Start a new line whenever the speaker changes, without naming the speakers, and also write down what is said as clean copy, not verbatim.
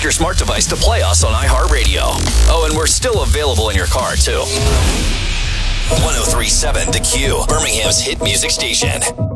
your smart device to play us on iHeartRadio. Oh, and we're still available in your car, too. 103.7 The Q, Birmingham's hit music station.